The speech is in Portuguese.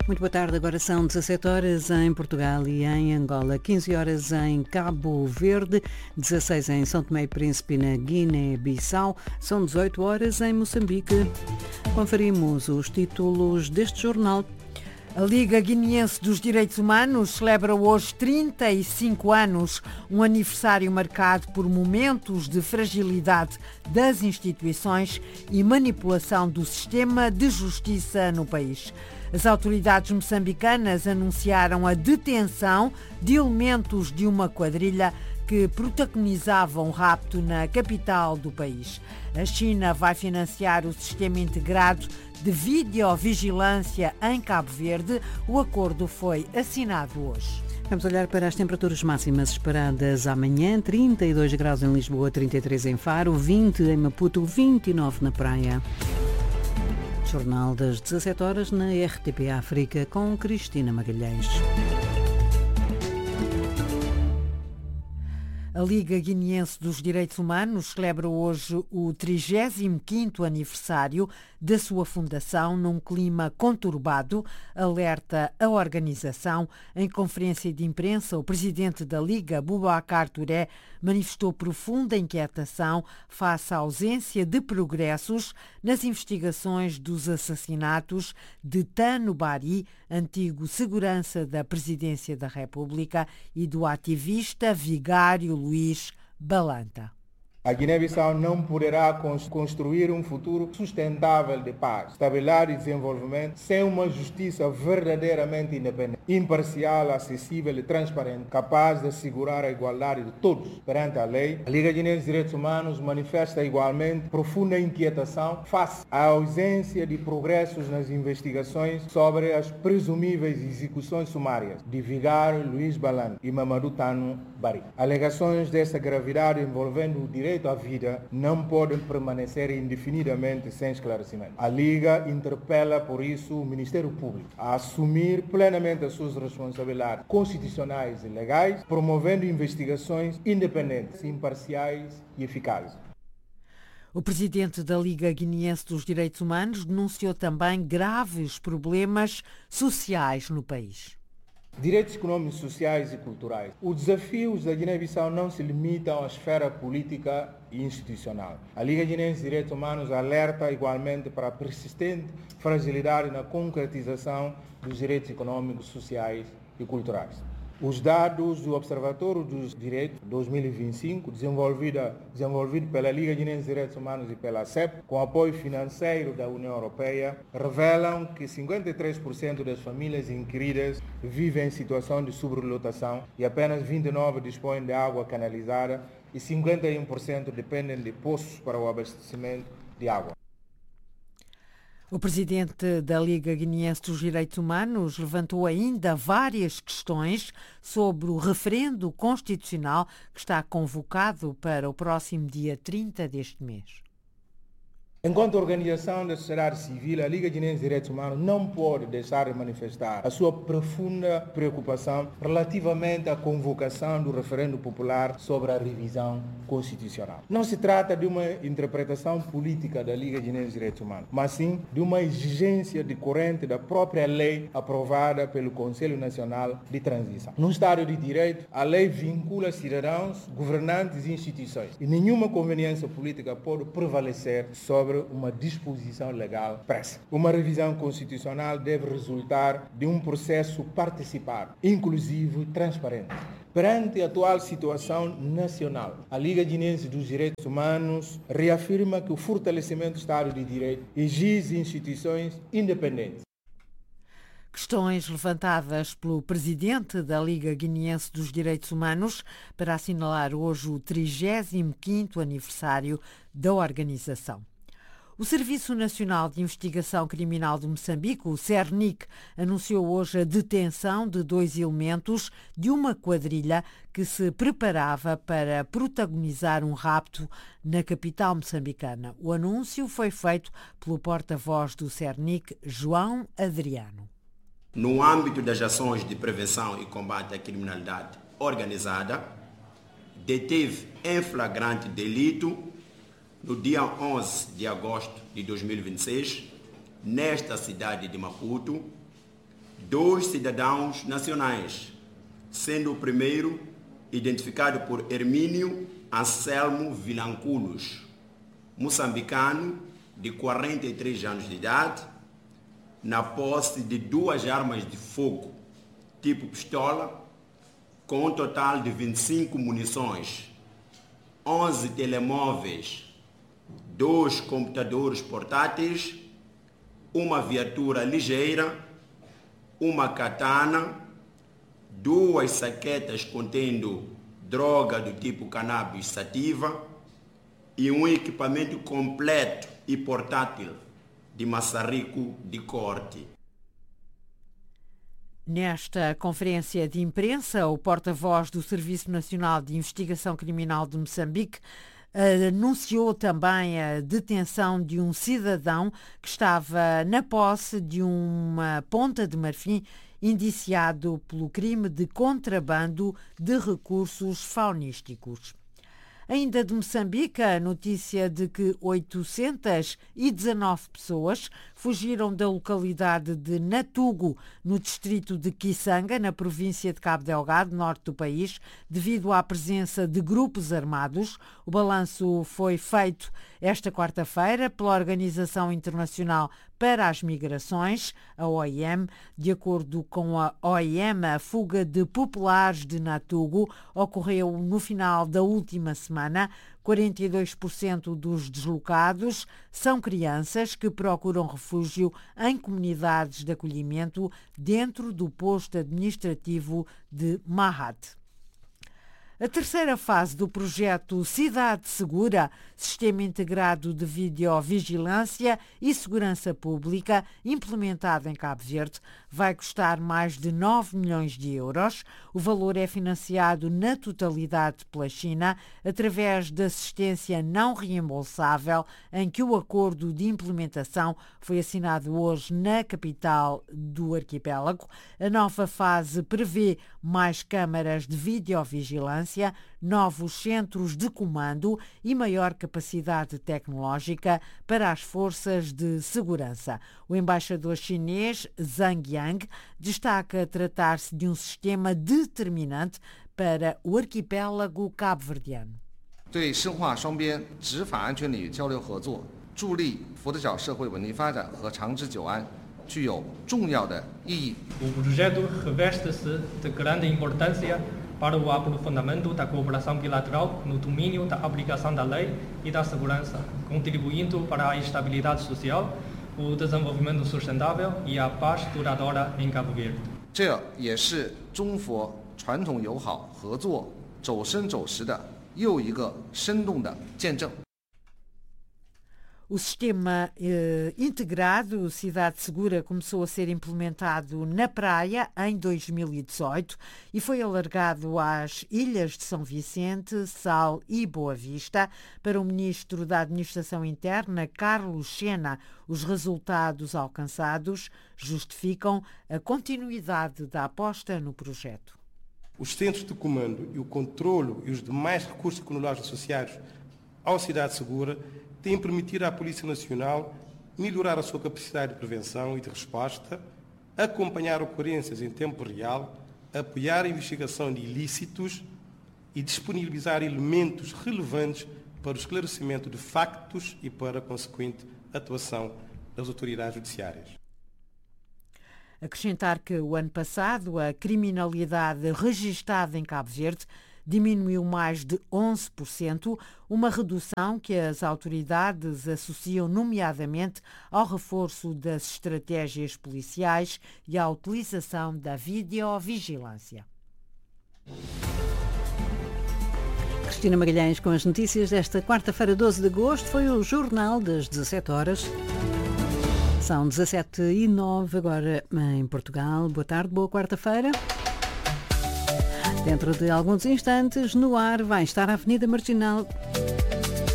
Muito boa tarde, agora são 17 horas em Portugal e em Angola, 15 horas em Cabo Verde, 16 em São Tomé e Príncipe e na Guiné-Bissau, são 18 horas em Moçambique. Conferimos os títulos deste jornal. A Liga Guineense dos Direitos Humanos celebra hoje 35 anos, um aniversário marcado por momentos de fragilidade das instituições e manipulação do sistema de justiça no país. As autoridades moçambicanas anunciaram a detenção de elementos de uma quadrilha que protagonizavam um rapto na capital do país. A China vai financiar o sistema integrado de videovigilância em Cabo Verde. O acordo foi assinado hoje. Vamos olhar para as temperaturas máximas esperadas amanhã. 32 graus em Lisboa, 33 em Faro, 20 em Maputo, 29 na Praia. Jornal das 17 horas na RTP África com Cristina Magalhães. A Liga Guineense dos Direitos Humanos celebra hoje o 35º aniversário da sua fundação num clima conturbado, alerta a organização. Em conferência de imprensa, o presidente da Liga, Boubacar Touré, manifestou profunda inquietação face à ausência de progressos nas investigações dos assassinatos de Tano Bari, antigo segurança da Presidência da República, e do ativista vigário Luís Balanta. A Guiné-Bissau não poderá construir um futuro sustentável de paz, estabilidade e desenvolvimento sem uma justiça verdadeiramente independente, imparcial, acessível e transparente, capaz de assegurar a igualdade de todos perante a lei. A Liga Guineense de Direitos Humanos manifesta igualmente profunda inquietação face à ausência de progressos nas investigações sobre as presumíveis execuções sumárias de vigário Luís Balanta e Mamadou Tano Bari. Alegações dessa gravidade envolvendo o direito à vida não podem permanecer indefinidamente sem esclarecimento. A Liga interpela, por isso, o Ministério Público a assumir plenamente as suas responsabilidades constitucionais e legais, promovendo investigações independentes, imparciais e eficazes. O presidente da Liga Guineense dos Direitos Humanos denunciou também graves problemas sociais no país. Direitos econômicos, sociais e culturais. Os desafios da Guiné-Bissau não se limitam à esfera política e institucional. A Liga Guineense de Direitos Humanos alerta igualmente para a persistente fragilidade na concretização dos direitos econômicos, sociais e culturais. Os dados do Observatório dos Direitos 2025, desenvolvido pela Liga Guineense de Direitos Humanos e pela CEP, com apoio financeiro da União Europeia, revelam que 53% das famílias inquiridas vivem em situação de sobrelotação e apenas 29% dispõem de água canalizada e 51% dependem de poços para o abastecimento de água. O presidente da Liga Guineense dos Direitos Humanos levantou ainda várias questões sobre o referendo constitucional que está convocado para o próximo dia 30 deste mês. Enquanto organização da sociedade civil, a Liga Guineense de Direitos Humanos não pode deixar de manifestar a sua profunda preocupação relativamente à convocação do referendo popular sobre a revisão constitucional. Não se trata de uma interpretação política da Liga Guineense de Direitos Humanos, mas sim de uma exigência decorrente da própria lei aprovada pelo Conselho Nacional de Transição. No Estado de Direito, a lei vincula cidadãos, governantes e instituições, e nenhuma conveniência política pode prevalecer sobre uma disposição legal expressa. Uma revisão constitucional deve resultar de um processo participado, inclusivo e transparente. Perante a atual situação nacional, a Liga Guineense dos Direitos Humanos reafirma que o fortalecimento do Estado de Direito exige instituições independentes. Questões levantadas pelo presidente da Liga Guineense dos Direitos Humanos para assinalar hoje o 35º aniversário da organização. O Serviço Nacional de Investigação Criminal de Moçambique, o CERNIC, anunciou hoje a detenção de 2 elementos de uma quadrilha que se preparava para protagonizar um rapto na capital moçambicana. O anúncio foi feito pelo porta-voz do CERNIC, João Adriano. No âmbito das ações de prevenção e combate à criminalidade organizada, deteve em flagrante delito no dia 11 de agosto de 2026, nesta cidade de Maputo, 2 cidadãos nacionais, sendo o primeiro identificado por Hermínio Anselmo Vilanculos, moçambicano de 43 anos de idade, na posse de 2 armas de fogo tipo pistola, com um total de 25 munições, 11 telemóveis, 2 computadores portáteis, uma viatura ligeira, uma katana, 2 saquetas contendo droga do tipo cannabis sativa e um equipamento completo e portátil de maçarico de corte. Nesta conferência de imprensa, o porta-voz do Serviço Nacional de Investigação Criminal de Moçambique anunciou também a detenção de um cidadão que estava na posse de uma ponta de marfim indiciado pelo crime de contrabando de recursos faunísticos. Ainda de Moçambique, a notícia de que 819 pessoas fugiram da localidade de Natugu, no distrito de Kisanga, na província de Cabo Delgado, norte do país, devido à presença de grupos armados. O balanço foi feito esta quarta-feira pela Organização Internacional para as Migrações, a OIM. De acordo com a OIM, a fuga de populares de Natugu ocorreu no final da última semana. 42% dos deslocados são crianças que procuram refúgio em comunidades de acolhimento dentro do posto administrativo de Mahat. A terceira fase do projeto Cidade Segura, Sistema Integrado de Videovigilância e Segurança Pública, implementado em Cabo Verde, vai custar mais de 9 milhões de euros. O valor é financiado na totalidade pela China, através de assistência não reembolsável, em que o acordo de implementação foi assinado hoje na capital do arquipélago. A nova fase prevê mais câmaras de videovigilância, novos centros de comando e maior capacidade tecnológica para as forças de segurança. O embaixador chinês Zhang Yang destaca tratar-se de um sistema determinante para o arquipélago cabo-verdiano. 对深化双边执法安全领域交流合作，助力佛得角社会稳定发展和长治久安，具有重要的意义。 O projeto reveste-se de grande importância para o aprofundamento da cooperação bilateral no domínio da aplicação da lei e da segurança, contribuindo para a estabilidade social, o desenvolvimento sustentável e a paz duradoura em Cabo Verde. 这也是中佛传统友好合作走深走实的又一个生动的见证。 O sistema integrado Cidade Segura começou a ser implementado na Praia em 2018 e foi alargado às ilhas de São Vicente, Sal e Boa Vista. Para o Ministro da Administração Interna, Carlos Sena, os resultados alcançados justificam a continuidade da aposta no projeto. Os centros de comando e o controlo e os demais recursos tecnológicos associados ao Cidade Segura têm permitido à Polícia Nacional melhorar a sua capacidade de prevenção e de resposta, acompanhar ocorrências em tempo real, apoiar a investigação de ilícitos e disponibilizar elementos relevantes para o esclarecimento de factos e para a consequente atuação das autoridades judiciárias. Acrescentar que o ano passado a criminalidade registada em Cabo Verde diminuiu mais de 11%, uma redução que as autoridades associam nomeadamente ao reforço das estratégias policiais e à utilização da videovigilância. Cristina Magalhães com as notícias desta quarta-feira, 12 de agosto. Foi o Jornal das 17 horas. São 17h09 agora em Portugal. Boa tarde, boa quarta-feira. Dentro de alguns instantes, no ar vai estar a Avenida Marginal.